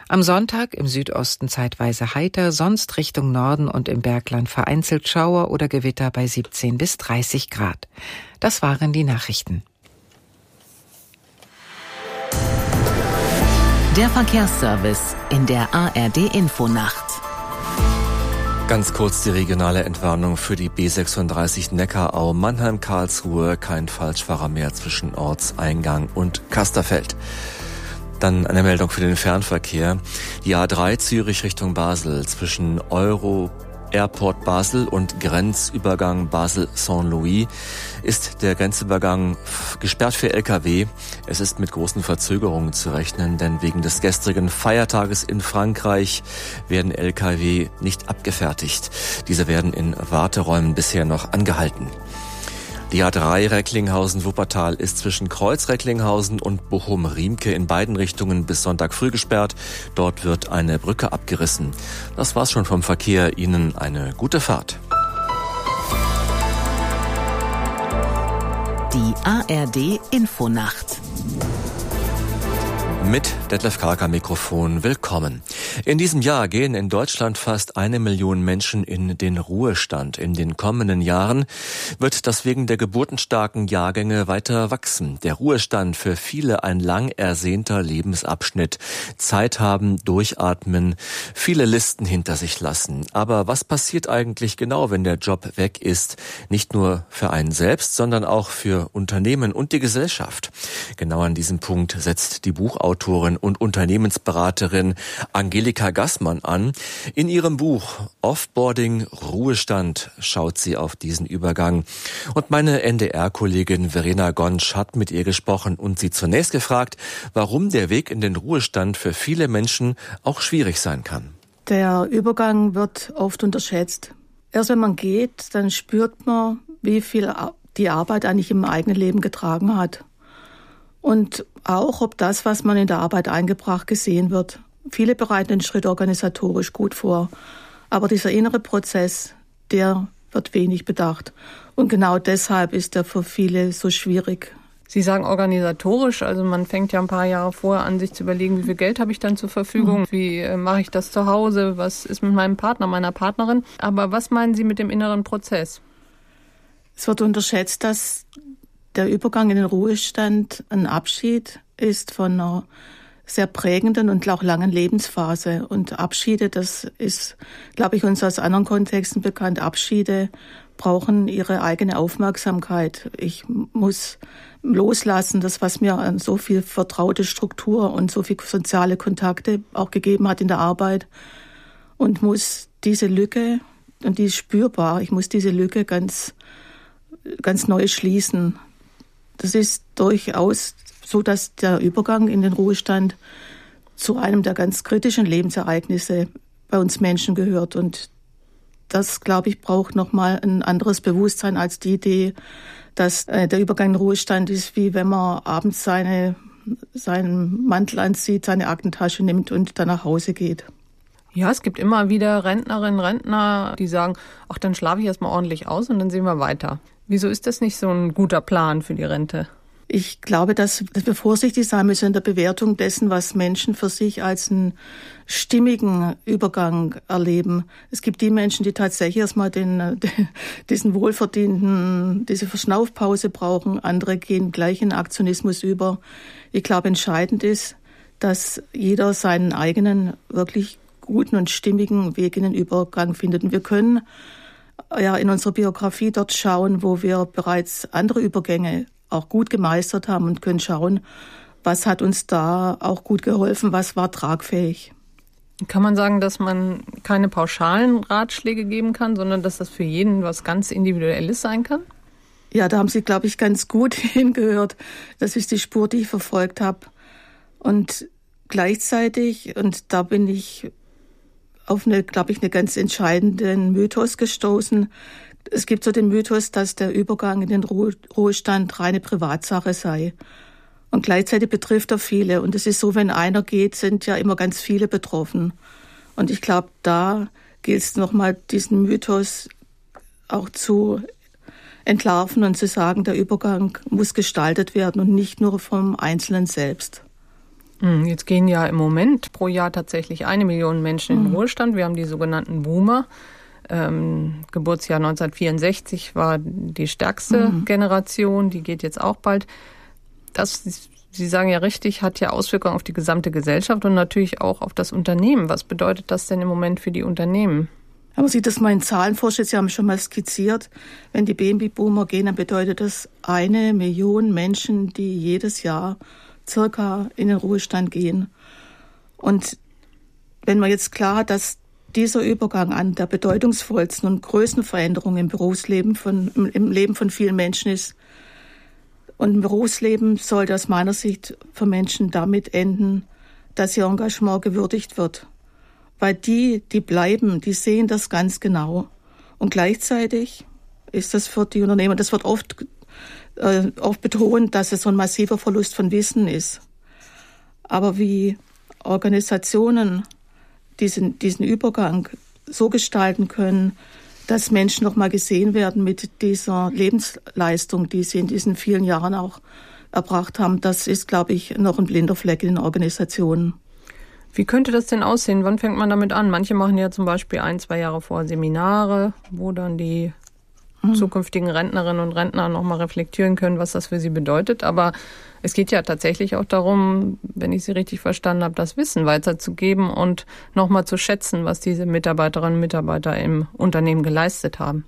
Am Sonntag im Südosten zeitweise heiter, sonst Richtung Norden und im Bergland vereinzelt Schauer oder Gewitter bei 17 bis 30 Grad. Das waren die Nachrichten. Der Verkehrsservice in der ARD-Infonacht. Ganz kurz die regionale Entwarnung für die B36 Neckarau Mannheim-Karlsruhe. Kein Falschfahrer mehr zwischen Ortseingang und Kasterfeld. Dann eine Meldung für den Fernverkehr. Die A3 Zürich Richtung Basel zwischen Airport Basel und Grenzübergang Basel-Saint-Louis ist der Grenzübergang gesperrt für Lkw. Es ist mit großen Verzögerungen zu rechnen, denn wegen des gestrigen Feiertages in Frankreich werden Lkw nicht abgefertigt. Diese werden in Warteräumen bisher noch angehalten. Die A3 Recklinghausen-Wuppertal ist zwischen Kreuz-Recklinghausen und Bochum-Riemke in beiden Richtungen bis Sonntag früh gesperrt. Dort wird eine Brücke abgerissen. Das war's schon vom Verkehr. Ihnen eine gute Fahrt. Die ARD-Infonacht. Mit Detlef Karg am Mikrofon. Willkommen. In diesem Jahr gehen in Deutschland fast 1 Million Menschen in den Ruhestand. In den kommenden Jahren wird das wegen der geburtenstarken Jahrgänge weiter wachsen. Der Ruhestand für viele ein lang ersehnter Lebensabschnitt. Zeit haben, durchatmen, viele Listen hinter sich lassen. Aber was passiert eigentlich genau, wenn der Job weg ist? Nicht nur für einen selbst, sondern auch für Unternehmen und die Gesellschaft. Genau an diesem Punkt setzt die Buchautorin und Unternehmensberaterin Angelika Gassmann an. In ihrem Buch Offboarding Ruhestand schaut sie auf diesen Übergang. Und meine NDR-Kollegin Verena Gonsch hat mit ihr gesprochen und sie zunächst gefragt, warum der Weg in den Ruhestand für viele Menschen auch schwierig sein kann. Der Übergang wird oft unterschätzt. Erst wenn man geht, dann spürt man, wie viel die Arbeit eigentlich im eigenen Leben getragen hat. Und auch, ob das, was man in der Arbeit eingebracht, gesehen wird. Viele bereiten den Schritt organisatorisch gut vor. Aber dieser innere Prozess, der wird wenig bedacht. Und genau deshalb ist er für viele so schwierig. Sie sagen organisatorisch, also man fängt ja ein paar Jahre vorher an, sich zu überlegen, wie viel Geld habe ich dann zur Verfügung, wie mache ich das zu Hause, was ist mit meinem Partner, meiner Partnerin. Aber was meinen Sie mit dem inneren Prozess? Es wird unterschätzt, dass der Übergang in den Ruhestand ein Abschied ist von einer sehr prägenden und auch langen Lebensphase. Und Abschiede, das ist, glaube ich, uns aus anderen Kontexten bekannt. Abschiede brauchen ihre eigene Aufmerksamkeit. Ich muss loslassen, das, was mir an so viel vertraute Struktur und so viel soziale Kontakte auch gegeben hat in der Arbeit. Und muss diese Lücke, und die ist spürbar, ich muss diese Lücke ganz neu schließen. Das ist durchaus so, dass der Übergang in den Ruhestand zu einem der ganz kritischen Lebensereignisse bei uns Menschen gehört. Und das, glaube ich, braucht nochmal ein anderes Bewusstsein als die Idee, dass der Übergang in den Ruhestand ist, wie wenn man abends seinen Mantel anzieht, seine Aktentasche nimmt und dann nach Hause geht. Ja, es gibt immer wieder Rentnerinnen, Rentner, die sagen, ach, dann schlafe ich erstmal ordentlich aus und dann sehen wir weiter. Wieso ist das nicht so ein guter Plan für die Rente? Ich glaube, dass wir vorsichtig sein müssen in der Bewertung dessen, was Menschen für sich als einen stimmigen Übergang erleben. Es gibt die Menschen, die tatsächlich erstmal diesen wohlverdienten, diese Verschnaufpause brauchen. Andere gehen gleich in Aktionismus über. Ich glaube, entscheidend ist, dass jeder seinen eigenen, wirklich guten und stimmigen Weg in den Übergang findet. Und wir können ja in unserer Biografie dort schauen, wo wir bereits andere Übergänge auch gut gemeistert haben und können schauen, was hat uns da auch gut geholfen, was war tragfähig. Kann man sagen, dass man keine pauschalen Ratschläge geben kann, sondern dass das für jeden was ganz Individuelles sein kann? Ja, da haben Sie, glaube ich, ganz gut hingehört. Das ist die Spur, die ich verfolgt habe. Und gleichzeitig, und da bin ich auf eine ganz entscheidenden Mythos gestoßen. Es gibt so den Mythos, dass der Übergang in den Ruhestand reine Privatsache sei. Und gleichzeitig betrifft er viele. Und es ist so, wenn einer geht, sind ja immer ganz viele betroffen. Und ich glaube, da gilt es nochmal, diesen Mythos auch zu entlarven und zu sagen, der Übergang muss gestaltet werden und nicht nur vom Einzelnen selbst. Jetzt gehen ja im Moment pro Jahr tatsächlich 1 Million Menschen in den Ruhestand. Wir haben die sogenannten Boomer. Geburtsjahr 1964 war die stärkste Generation, die geht jetzt auch bald. Das, Sie sagen ja richtig, hat ja Auswirkungen auf die gesamte Gesellschaft und natürlich auch auf das Unternehmen. Was bedeutet das denn im Moment für die Unternehmen? Aber sieht das mal in Zahlen vor, Sie haben schon mal skizziert, wenn die Babyboomer gehen, dann bedeutet das 1 Million Menschen, die jedes Jahr circa in den Ruhestand gehen. Und wenn man jetzt klar hat, dass dieser Übergang an der bedeutungsvollsten und größten Veränderung im Berufsleben, im Leben von vielen Menschen ist, und im Berufsleben sollte aus meiner Sicht für Menschen damit enden, dass ihr Engagement gewürdigt wird. Weil die bleiben, die sehen das ganz genau. Und gleichzeitig ist das für die Unternehmer, das wird oft betont, dass es so ein massiver Verlust von Wissen ist. Aber wie Organisationen diesen Übergang so gestalten können, dass Menschen noch mal gesehen werden mit dieser Lebensleistung, die sie in diesen vielen Jahren auch erbracht haben, das ist, glaube ich, noch ein blinder Fleck in den Organisationen. Wie könnte das denn aussehen? Wann fängt man damit an? Manche machen ja zum Beispiel 1-2 Jahre vorher Seminare, wo dann die zukünftigen Rentnerinnen und Rentner nochmal reflektieren können, was das für sie bedeutet. Aber es geht ja tatsächlich auch darum, wenn ich Sie richtig verstanden habe, das Wissen weiterzugeben und nochmal zu schätzen, was diese Mitarbeiterinnen und Mitarbeiter im Unternehmen geleistet haben.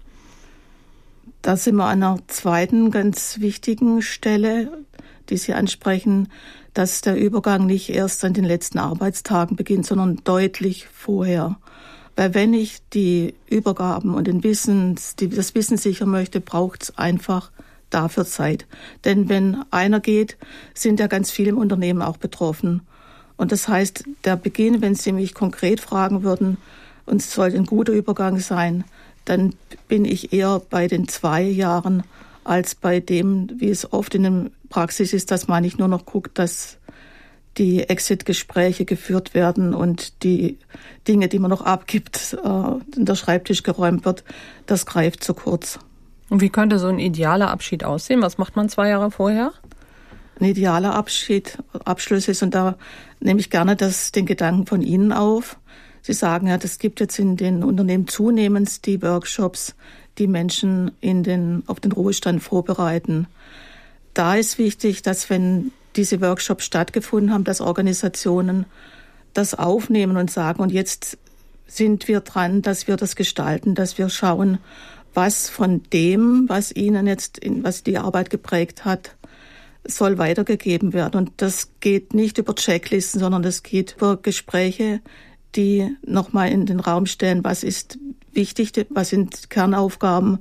Da sind wir an einer zweiten ganz wichtigen Stelle, die Sie ansprechen, dass der Übergang nicht erst an den letzten Arbeitstagen beginnt, sondern deutlich vorher. Weil wenn ich die Übergaben und das Wissen sichern möchte, braucht es einfach dafür Zeit. Denn wenn einer geht, sind ja ganz viele im Unternehmen auch betroffen. Und das heißt, der Beginn, wenn Sie mich konkret fragen würden, und es sollte ein guter Übergang sein, dann bin ich eher bei den 2 Jahren als bei dem, wie es oft in der Praxis ist, dass man nicht nur noch guckt, dass die Exit-Gespräche geführt werden und die Dinge, die man noch abgibt, in der Schreibtisch geräumt wird, das greift zu kurz. Und wie könnte so ein idealer Abschied aussehen? Was macht man 2 Jahre vorher? Ein idealer Abschluss ist, und da nehme ich gerne den Gedanken von Ihnen auf. Sie sagen ja, das gibt jetzt in den Unternehmen zunehmend die Workshops, die Menschen auf den Ruhestand vorbereiten. Da ist wichtig, dass wenn diese Workshops stattgefunden haben, dass Organisationen das aufnehmen und sagen, und jetzt sind wir dran, dass wir das gestalten, dass wir schauen, was von dem, was Ihnen was die Arbeit geprägt hat, soll weitergegeben werden. Und das geht nicht über Checklisten, sondern das geht über Gespräche, die nochmal in den Raum stellen, was ist wichtig, was sind Kernaufgaben,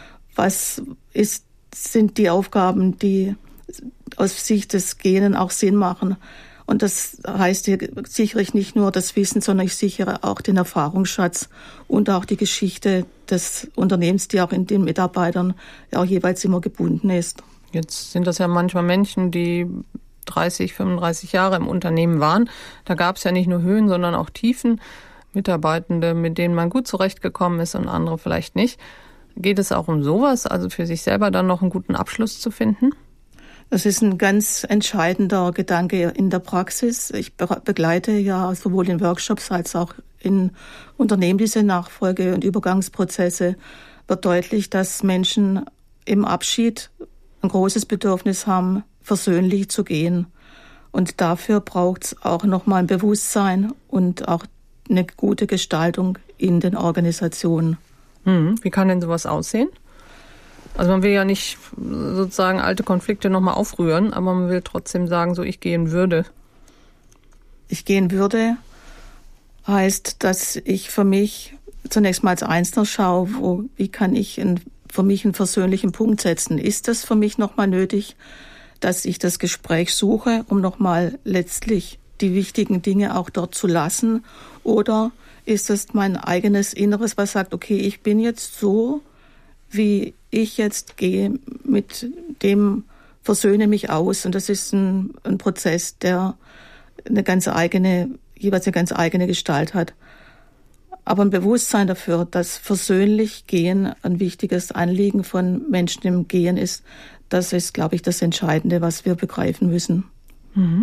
sind die Aufgaben, die aus Sicht des Genen auch Sinn machen. Und das heißt, hier sichere ich nicht nur das Wissen, sondern ich sichere auch den Erfahrungsschatz und auch die Geschichte des Unternehmens, die auch in den Mitarbeitern ja auch jeweils immer gebunden ist. Jetzt sind das ja manchmal Menschen, die 30, 35 Jahre im Unternehmen waren. Da gab es ja nicht nur Höhen, sondern auch Tiefen. Mitarbeitende, mit denen man gut zurechtgekommen ist und andere vielleicht nicht. Geht es auch um sowas, also für sich selber dann noch einen guten Abschluss zu finden? Das ist ein ganz entscheidender Gedanke in der Praxis. Ich begleite ja sowohl in Workshops als auch in Unternehmen diese Nachfolge- und Übergangsprozesse. Wird deutlich, dass Menschen im Abschied ein großes Bedürfnis haben, versöhnlich zu gehen. Und dafür braucht es auch nochmal ein Bewusstsein und auch eine gute Gestaltung in den Organisationen. Wie kann denn sowas aussehen? Also man will ja nicht sozusagen alte Konflikte nochmal aufrühren, aber man will trotzdem sagen, so ich gehe in Würde. Ich gehe in Würde heißt, dass ich für mich zunächst mal als Einzelner schaue, wie kann ich für mich einen versöhnlichen Punkt setzen. Ist das für mich nochmal nötig, dass ich das Gespräch suche, um nochmal letztlich die wichtigen Dinge auch dort zu lassen? Oder ist es mein eigenes Inneres, was sagt, okay, ich bin jetzt so, wie ich jetzt gehe, mit dem versöhne mich aus. Und das ist ein Prozess, der jeweils eine ganz eigene Gestalt hat. Aber ein Bewusstsein dafür, dass versöhnlich Gehen ein wichtiges Anliegen von Menschen im Gehen ist, das ist, glaube ich, das Entscheidende, was wir begreifen müssen.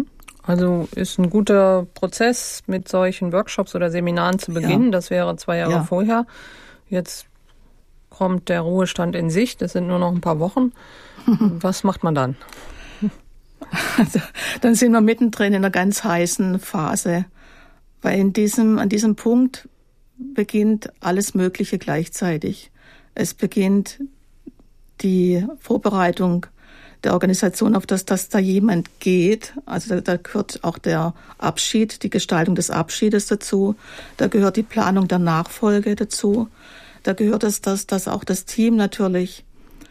Also ist ein guter Prozess, mit solchen Workshops oder Seminaren zu beginnen. Ja. Das wäre 2 Jahre vorher. Jetzt kommt der Ruhestand in Sicht. Das sind nur noch ein paar Wochen. Was macht man dann? Also, dann sind wir mittendrin in einer ganz heißen Phase. Weil an diesem Punkt beginnt alles Mögliche gleichzeitig. Es beginnt die Vorbereitung der Organisation auf das, dass da jemand geht. Also da gehört auch der Abschied, die Gestaltung des Abschiedes dazu. Da gehört die Planung der Nachfolge dazu. Da gehört es, dass auch das Team natürlich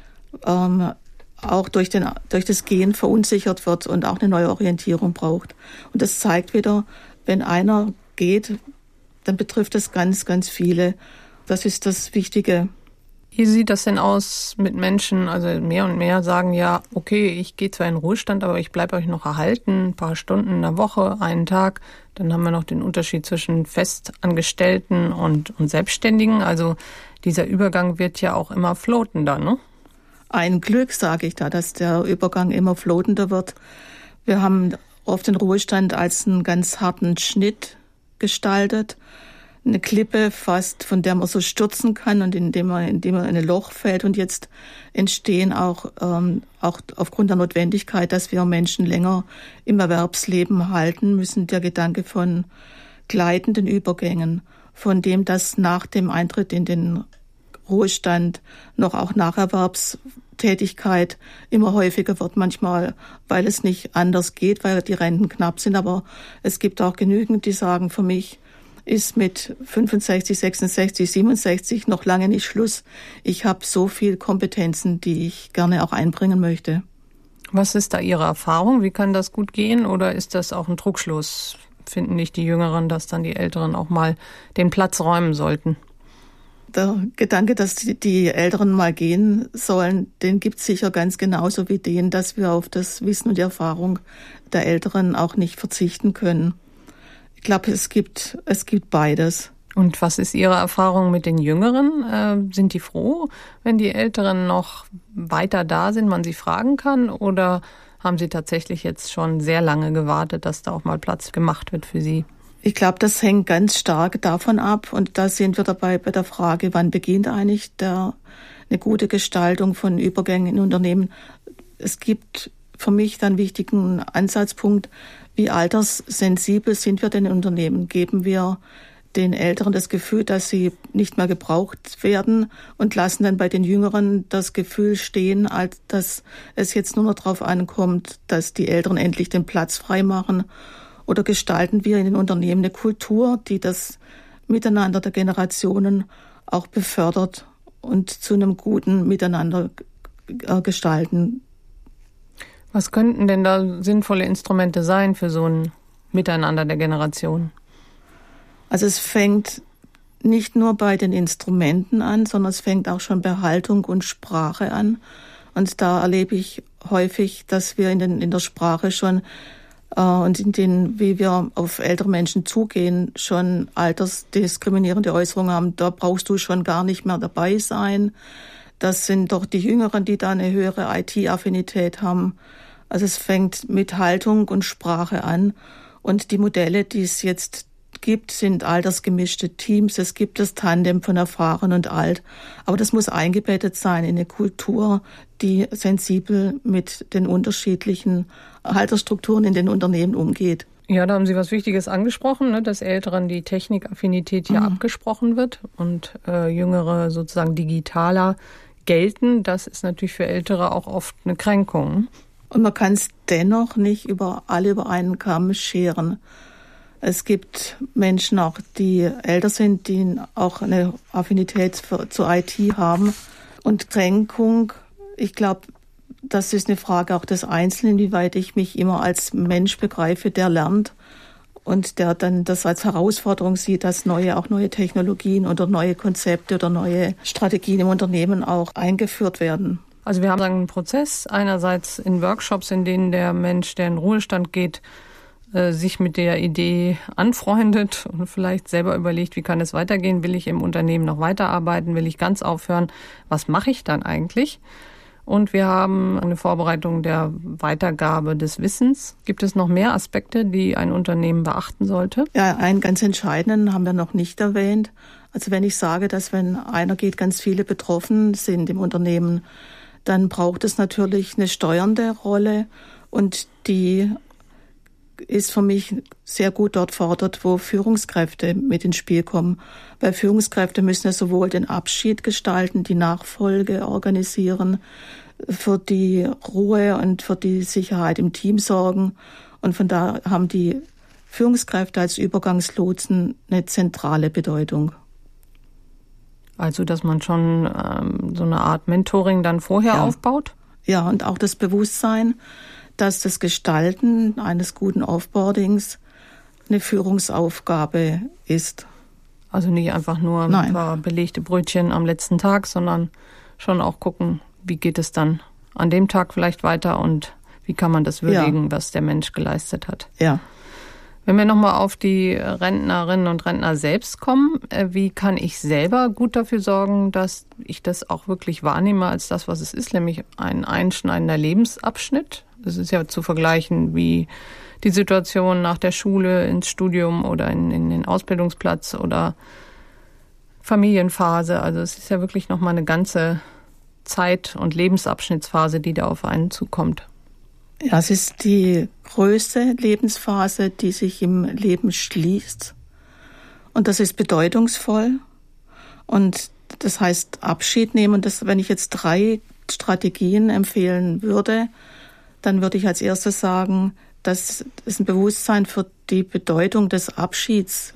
auch durch das Gehen verunsichert wird und auch eine neue Orientierung braucht. Und das zeigt wieder, wenn einer geht, dann betrifft es ganz, ganz viele. Das ist das Wichtige. Wie sieht das denn aus mit Menschen? Also mehr und mehr sagen ja, okay, ich gehe zwar in den Ruhestand, aber ich bleibe euch noch erhalten, ein paar Stunden in der Woche, einen Tag. Dann haben wir noch den Unterschied zwischen Festangestellten und Selbstständigen. Also dieser Übergang wird ja auch immer flotender, ne? Ein Glück, sage ich da, dass der Übergang immer flotender wird. Wir haben oft den Ruhestand als einen ganz harten Schnitt gestaltet. Eine Klippe fast, von der man so stürzen kann und indem man in ein Loch fällt. Und jetzt entstehen auch aufgrund der Notwendigkeit, dass wir Menschen länger im Erwerbsleben halten müssen, der Gedanke von gleitenden Übergängen, von dem, dass nach dem Eintritt in den Ruhestand noch auch Nacherwerbstätigkeit immer häufiger wird, manchmal, weil es nicht anders geht, weil die Renten knapp sind. Aber es gibt auch genügend, die sagen, für mich ist mit 65, 66, 67 noch lange nicht Schluss. Ich habe so viel Kompetenzen, die ich gerne auch einbringen möchte. Was ist da Ihre Erfahrung? Wie kann das gut gehen? Oder ist das auch ein Trugschluss? Finden nicht die Jüngeren, dass dann die Älteren auch mal den Platz räumen sollten? Der Gedanke, dass die Älteren mal gehen sollen, den gibt es sicher ganz genauso wie den, dass wir auf das Wissen und die Erfahrung der Älteren auch nicht verzichten können. Ich glaube, es gibt beides. Und was ist Ihre Erfahrung mit den Jüngeren? Sind die froh, wenn die Älteren noch weiter da sind, man sie fragen kann? Oder haben sie tatsächlich jetzt schon sehr lange gewartet, dass da auch mal Platz gemacht wird für sie? Ich glaube, das hängt ganz stark davon ab. Und da sind wir dabei bei der Frage, wann beginnt eigentlich eine gute Gestaltung von Übergängen in Unternehmen? Es gibt für mich dann einen wichtigen Ansatzpunkt, wie alterssensibel sind wir denn in Unternehmen? Geben wir den Älteren das Gefühl, dass sie nicht mehr gebraucht werden und lassen dann bei den Jüngeren das Gefühl stehen, als dass es jetzt nur noch darauf ankommt, dass die Älteren endlich den Platz frei machen? Oder gestalten wir in den Unternehmen eine Kultur, die das Miteinander der Generationen auch befördert und zu einem guten Miteinander gestalten? Was könnten denn da sinnvolle Instrumente sein für so ein Miteinander der Generationen? Also es fängt nicht nur bei den Instrumenten an, sondern es fängt auch schon bei Haltung und Sprache an. Und da erlebe ich häufig, dass wir in der Sprache schon und in denen, wie wir auf ältere Menschen zugehen, schon altersdiskriminierende Äußerungen haben. Da brauchst du schon gar nicht mehr dabei sein. Das sind doch die Jüngeren, die da eine höhere IT-Affinität haben. Also es fängt mit Haltung und Sprache an. Und die Modelle, die es jetzt gibt, sind altersgemischte Teams. Es gibt das Tandem von erfahren und alt. Aber das muss eingebettet sein in eine Kultur, die sensibel mit den unterschiedlichen Altersstrukturen in den Unternehmen umgeht. Ja, da haben Sie was Wichtiges angesprochen, ne, dass Älteren die Technikaffinität hier abgesprochen wird und Jüngere sozusagen digitaler gelten. Das ist natürlich für Ältere auch oft eine Kränkung. Und man kann es dennoch nicht über einen Kamm scheren. Es gibt Menschen auch, die älter sind, die auch eine Affinität zur IT haben. Und Kränkung, ich glaube, das ist eine Frage auch des Einzelnen, inwieweit ich mich immer als Mensch begreife, der lernt und der dann das als Herausforderung sieht, dass neue Technologien oder neue Konzepte oder neue Strategien im Unternehmen auch eingeführt werden. Also wir haben einen Prozess, einerseits in Workshops, in denen der Mensch, der in Ruhestand geht, sich mit der Idee anfreundet und vielleicht selber überlegt, wie kann es weitergehen? Will ich im Unternehmen noch weiterarbeiten? Will ich ganz aufhören? Was mache ich dann eigentlich? Und wir haben eine Vorbereitung der Weitergabe des Wissens. Gibt es noch mehr Aspekte, die ein Unternehmen beachten sollte? Ja, einen ganz entscheidenden haben wir noch nicht erwähnt. Also wenn ich sage, dass wenn einer geht, ganz viele betroffen sind im Unternehmen, dann braucht es natürlich eine steuernde Rolle und die ist für mich sehr gut dort fordert, wo Führungskräfte mit ins Spiel kommen. Weil Führungskräfte müssen ja sowohl den Abschied gestalten, die Nachfolge organisieren, für die Ruhe und für die Sicherheit im Team sorgen. Und von da haben die Führungskräfte als Übergangslotsen eine zentrale Bedeutung. Also, dass man schon so eine Art Mentoring dann vorher aufbaut? Ja, und auch das Bewusstsein, dass das Gestalten eines guten Offboardings eine Führungsaufgabe ist. Also nicht einfach nur ein paar belegte Brötchen am letzten Tag, sondern schon auch gucken, wie geht es dann an dem Tag vielleicht weiter und wie kann man das würdigen, was der Mensch geleistet hat. Ja. Wenn wir nochmal auf die Rentnerinnen und Rentner selbst kommen, wie kann ich selber gut dafür sorgen, dass ich das auch wirklich wahrnehme als das, was es ist, nämlich ein einschneidender Lebensabschnitt? Das ist ja zu vergleichen wie die Situation nach der Schule ins Studium oder in den Ausbildungsplatz oder Familienphase. Also es ist ja wirklich nochmal eine ganze Zeit- und Lebensabschnittsphase, die da auf einen zukommt. Ja, es ist die größte Lebensphase, die sich im Leben schließt. Und das ist bedeutungsvoll. Und das heißt Abschied nehmen. Und das, wenn ich jetzt 3 Strategien empfehlen würde, dann würde ich als erstes sagen, dass es ein Bewusstsein für die Bedeutung des Abschieds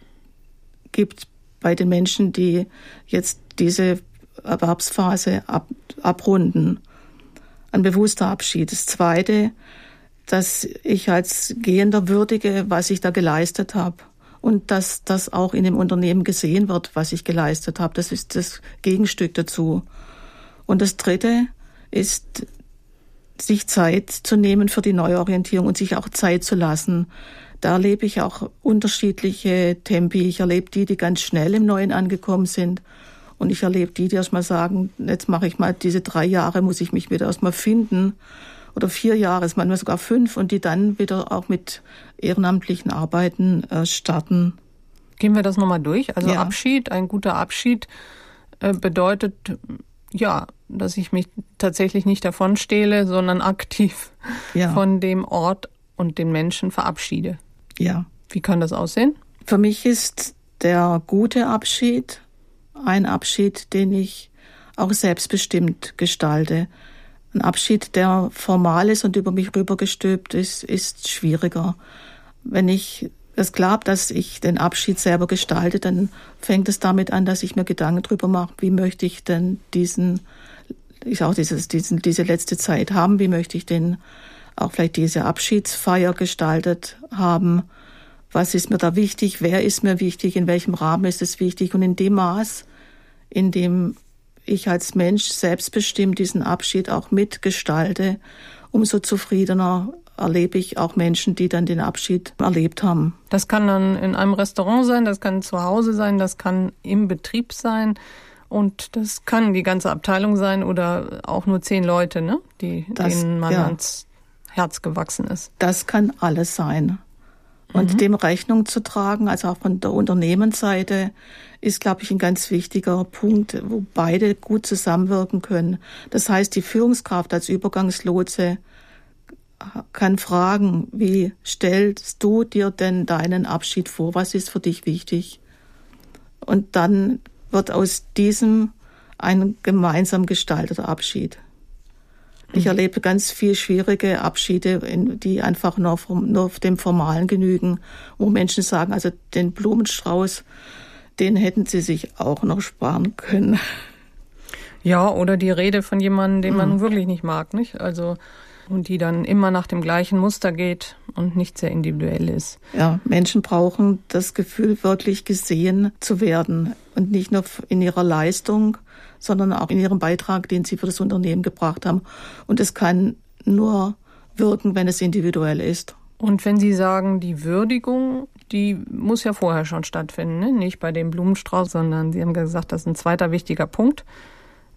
gibt bei den Menschen, die jetzt diese Erwerbsphase abrunden. Ein bewusster Abschied. Das Zweite, dass ich als Gehender würdige, was ich da geleistet habe. Und dass das auch in dem Unternehmen gesehen wird, was ich geleistet habe. Das ist das Gegenstück dazu. Und das Dritte ist, sich Zeit zu nehmen für die Neuorientierung und sich auch Zeit zu lassen. Da erlebe ich auch unterschiedliche Tempi. Ich erlebe die ganz schnell im Neuen angekommen sind. Und ich erlebe die erst mal sagen, jetzt mache ich mal diese 3 Jahre, muss ich mich wieder erst mal finden. Oder 4 Jahre, manchmal sogar 5. Und die dann wieder auch mit ehrenamtlichen Arbeiten starten. Gehen wir das nochmal durch? Also ja. Abschied, ein guter Abschied bedeutet, ja, dass ich mich tatsächlich nicht davon stehle, sondern aktiv von dem Ort und den Menschen verabschiede. Ja. Wie kann das aussehen? Für mich ist der gute Abschied ein Abschied, den ich auch selbstbestimmt gestalte. Ein Abschied, der formal ist und über mich rübergestülpt ist schwieriger. Wenn ich es glaube, dass ich den Abschied selber gestalte, dann fängt es damit an, dass ich mir Gedanken drüber mache, wie möchte ich denn diese letzte Zeit haben, wie möchte ich denn auch vielleicht diese Abschiedsfeier gestaltet haben, was ist mir da wichtig, wer ist mir wichtig, in welchem Rahmen ist es wichtig und in dem Maß, in dem ich als Mensch selbstbestimmt diesen Abschied auch mitgestalte, umso zufriedener erlebe ich auch Menschen, die dann den Abschied erlebt haben. Das kann dann in einem Restaurant sein, das kann zu Hause sein, das kann im Betrieb sein und das kann die ganze Abteilung sein oder auch nur 10 Leute, ne? Denen man ans Herz gewachsen ist. Das kann alles sein. Und dem Rechnung zu tragen, also auch von der Unternehmensseite, ist, glaube ich, ein ganz wichtiger Punkt, wo beide gut zusammenwirken können. Das heißt, die Führungskraft als Übergangslotse kann fragen, wie stellst du dir denn deinen Abschied vor? Was ist für dich wichtig? Und dann wird aus diesem ein gemeinsam gestalteter Abschied. Ich erlebe ganz viel schwierige Abschiede, die einfach nur auf dem Formalen genügen, wo Menschen sagen, also den Blumenstrauß, den hätten sie sich auch noch sparen können. Ja, oder die Rede von jemandem, den man wirklich nicht mag, nicht? Also, und die dann immer nach dem gleichen Muster geht und nicht sehr individuell ist. Ja, Menschen brauchen das Gefühl, wirklich gesehen zu werden und nicht nur in ihrer Leistung, sondern auch in ihrem Beitrag, den sie für das Unternehmen gebracht haben. Und es kann nur wirken, wenn es individuell ist. Und wenn Sie sagen, die Würdigung, die muss ja vorher schon stattfinden, ne? Nicht bei dem Blumenstrauß, sondern Sie haben gesagt, das ist ein zweiter wichtiger Punkt.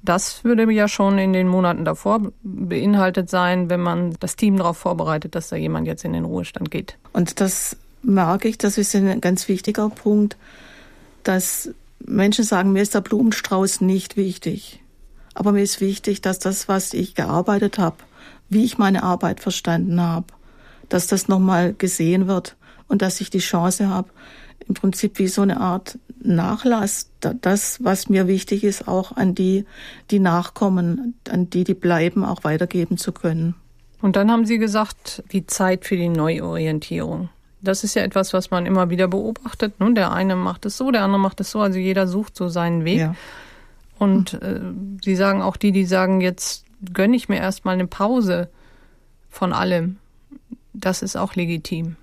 Das würde ja schon in den Monaten davor beinhaltet sein, wenn man das Team darauf vorbereitet, dass da jemand jetzt in den Ruhestand geht. Und das merke ich, das ist ein ganz wichtiger Punkt, dass Menschen sagen, mir ist der Blumenstrauß nicht wichtig. Aber mir ist wichtig, dass das, was ich gearbeitet habe, wie ich meine Arbeit verstanden habe, dass das nochmal gesehen wird und dass ich die Chance habe, im Prinzip wie so eine Art Nachlass, das, was mir wichtig ist, auch an die nachkommen, an die bleiben, auch weitergeben zu können. Und dann haben Sie gesagt, die Zeit für die Neuorientierung. Das ist ja etwas, was man immer wieder beobachtet. Nun, der eine macht es so, der andere macht es so. Also jeder sucht so seinen Weg. Ja. Und Sie sagen auch die sagen, jetzt gönne ich mir erstmal eine Pause von allem. Das ist auch legitim.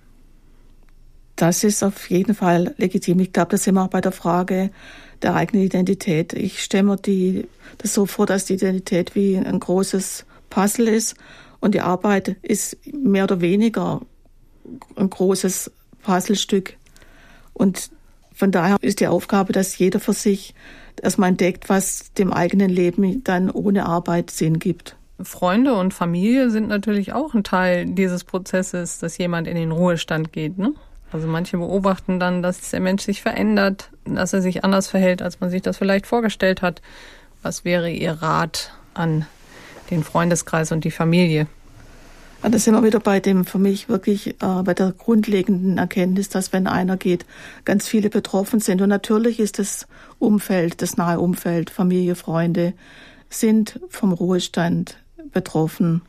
Das ist auf jeden Fall legitim. Ich glaube, das sind wir auch bei der Frage der eigenen Identität. Ich stelle mir das so vor, dass die Identität wie ein großes Puzzle ist und die Arbeit ist mehr oder weniger ein großes Puzzlestück. Und von daher ist die Aufgabe, dass jeder für sich erstmal entdeckt, was dem eigenen Leben dann ohne Arbeit Sinn gibt. Freunde und Familie sind natürlich auch ein Teil dieses Prozesses, dass jemand in den Ruhestand geht, ne? Also manche beobachten dann, dass der Mensch sich verändert, dass er sich anders verhält, als man sich das vielleicht vorgestellt hat. Was wäre Ihr Rat an den Freundeskreis und die Familie? Ja, da sind wir wieder bei dem für mich wirklich bei der grundlegenden Erkenntnis, dass wenn einer geht, ganz viele betroffen sind. Und natürlich ist das Umfeld, das nahe Umfeld, Familie, Freunde, sind vom Ruhestand betroffen.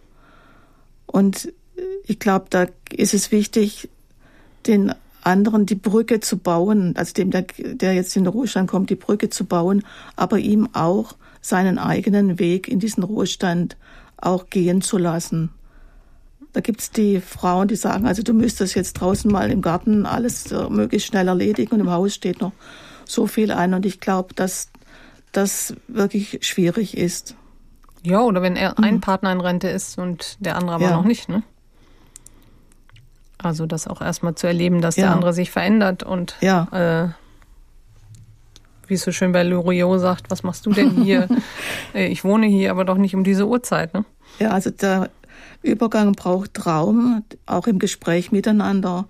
Und ich glaube, da ist es wichtig, den anderen die Brücke zu bauen, also dem, der jetzt in den Ruhestand kommt, die Brücke zu bauen, aber ihm auch seinen eigenen Weg in diesen Ruhestand auch gehen zu lassen. Da gibt's die Frauen, die sagen, also du müsstest jetzt draußen mal im Garten alles möglichst schnell erledigen und im Haus steht noch so viel an. Und ich glaube, dass das wirklich schwierig ist. Ja, oder wenn ein Partner in Rente ist und der andere aber noch nicht, ne? Also das auch erstmal zu erleben, dass der andere sich verändert und wie es so schön bei Loriot sagt, was machst du denn hier? Ich wohne hier, aber doch nicht um diese Uhrzeit, ne? Ja, also der Übergang braucht Raum, auch im Gespräch miteinander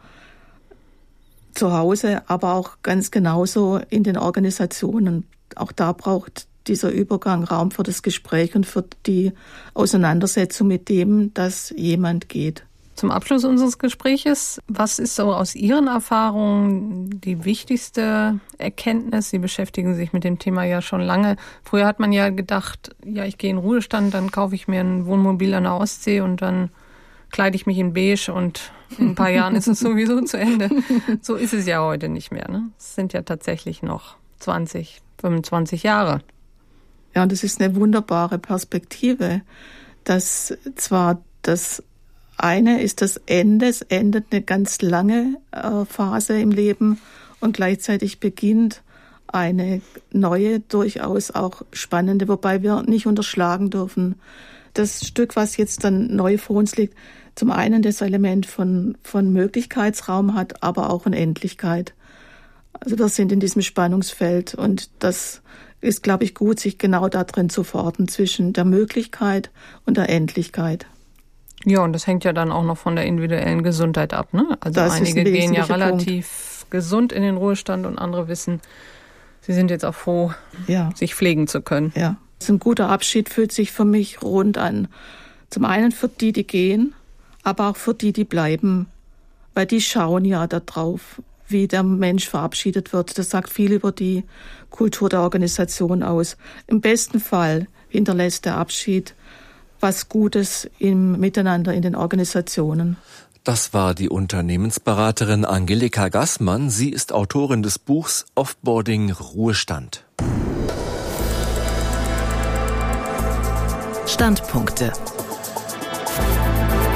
zu Hause, aber auch ganz genauso in den Organisationen. Auch da braucht dieser Übergang Raum für das Gespräch und für die Auseinandersetzung mit dem, dass jemand geht. Zum Abschluss unseres Gespräches, was ist so aus Ihren Erfahrungen die wichtigste Erkenntnis? Sie beschäftigen sich mit dem Thema ja schon lange. Früher hat man ja gedacht, ja, ich gehe in Ruhestand, dann kaufe ich mir ein Wohnmobil an der Ostsee und dann kleide ich mich in beige und in ein paar Jahren ist es sowieso zu Ende. So ist es ja heute nicht mehr, ne? Es sind ja tatsächlich noch 20, 25 Jahre. Ja, und das ist eine wunderbare Perspektive, dass zwar das eine ist das Ende, es endet eine ganz lange Phase im Leben und gleichzeitig beginnt eine neue, durchaus auch spannende, wobei wir nicht unterschlagen dürfen. Das Stück, was jetzt dann neu vor uns liegt, zum einen das Element von Möglichkeitsraum hat, aber auch Unendlichkeit. Also wir sind in diesem Spannungsfeld und das ist, glaube ich, gut, sich genau da drin zu verorten zwischen der Möglichkeit und der Endlichkeit. Ja, und das hängt ja dann auch noch von der individuellen Gesundheit ab, ne? Also das einige gehen ja relativ gesund in den Ruhestand und andere wissen, sie sind jetzt auch froh, sich pflegen zu können. Ja, ein guter Abschied fühlt sich für mich rund an. Zum einen für die gehen, aber auch für die bleiben, weil die schauen ja da drauf, wie der Mensch verabschiedet wird. Das sagt viel über die Kultur der Organisation aus. Im besten Fall hinterlässt der Abschied was Gutes im Miteinander in den Organisationen. Das war die Unternehmensberaterin Angelika Gassmann. Sie ist Autorin des Buchs Offboarding Ruhestand. Standpunkte.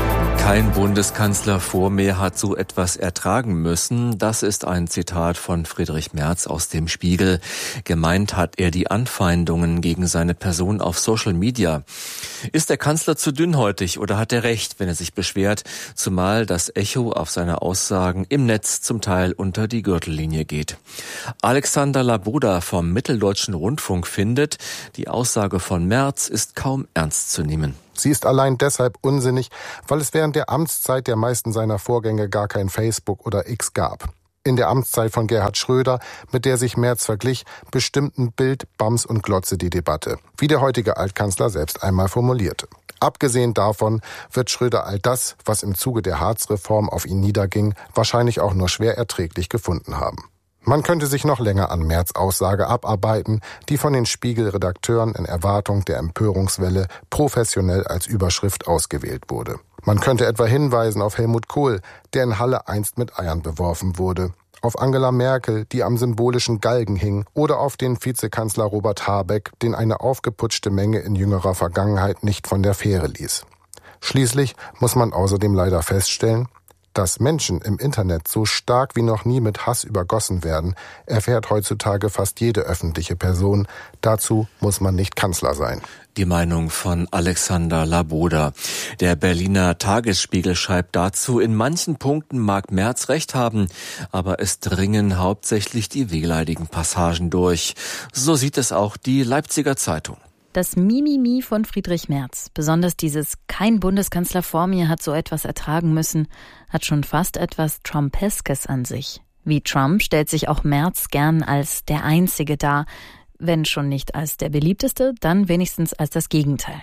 Kein Bundeskanzler vor mir hat so etwas ertragen müssen. Das ist ein Zitat von Friedrich Merz aus dem Spiegel. Gemeint hat er die Anfeindungen gegen seine Person auf Social Media. Ist der Kanzler zu dünnhäutig oder hat er recht, wenn er sich beschwert? Zumal das Echo auf seine Aussagen im Netz zum Teil unter die Gürtellinie geht. Alexander Laboda vom Mitteldeutschen Rundfunk findet, die Aussage von Merz ist kaum ernst zu nehmen. Sie ist allein deshalb unsinnig, weil es während der Amtszeit der meisten seiner Vorgänger gar kein Facebook oder X gab. In der Amtszeit von Gerhard Schröder, mit der sich Merz verglich, bestimmten Bild, Bams und Glotze die Debatte, wie der heutige Altkanzler selbst einmal formulierte. Abgesehen davon wird Schröder all das, was im Zuge der Hartz-Reform auf ihn niederging, wahrscheinlich auch nur schwer erträglich gefunden haben. Man könnte sich noch länger an Merz' Aussage abarbeiten, die von den Spiegel-Redakteuren in Erwartung der Empörungswelle professionell als Überschrift ausgewählt wurde. Man könnte etwa hinweisen auf Helmut Kohl, der in Halle einst mit Eiern beworfen wurde, auf Angela Merkel, die am symbolischen Galgen hing, oder auf den Vizekanzler Robert Habeck, den eine aufgeputschte Menge in jüngerer Vergangenheit nicht von der Fähre ließ. Schließlich muss man außerdem leider feststellen, dass Menschen im Internet so stark wie noch nie mit Hass übergossen werden, erfährt heutzutage fast jede öffentliche Person. Dazu muss man nicht Kanzler sein. Die Meinung von Alexander Laboda. Der Berliner Tagesspiegel schreibt dazu, in manchen Punkten mag Merz recht haben, aber es dringen hauptsächlich die wehleidigen Passagen durch. So sieht es auch die Leipziger Zeitung. Das Mimimi von Friedrich Merz, besonders dieses "Kein Bundeskanzler vor mir hat so etwas ertragen müssen", hat schon fast etwas Trumpeskes an sich. Wie Trump stellt sich auch Merz gern als der Einzige dar, wenn schon nicht als der beliebteste, dann wenigstens als das Gegenteil.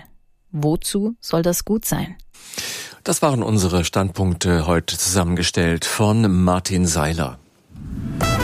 Wozu soll das gut sein? Das waren unsere Standpunkte heute zusammengestellt von Martin Seiler.